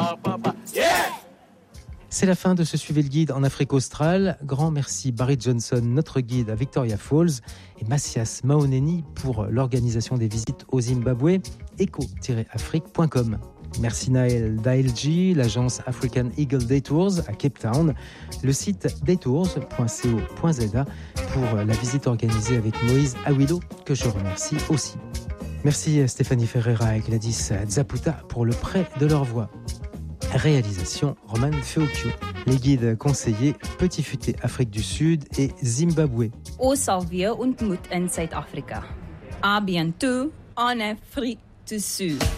C'est la fin de ce Suivez le guide en Afrique australe. Grand merci Barry Johnson, notre guide à Victoria Falls, et Massias Maoneni pour l'organisation des visites au Zimbabwe, eco-afrique.com. Merci Naël Daelji, l'agence African Eagle Day Tours à Cape Town, le site daytours.co.za pour la visite organisée avec Moïse Awilo, que je remercie aussi. Merci Stéphanie Ferreira et Gladys Zaputa pour le prêt de leur voix. Réalisation Roman Feokio. Les guides conseillers Petit Futé Afrique du Sud et Zimbabwe. Ons sal weer ontmoet in Suid-Afrika. À bientôt en Afrique du Sud.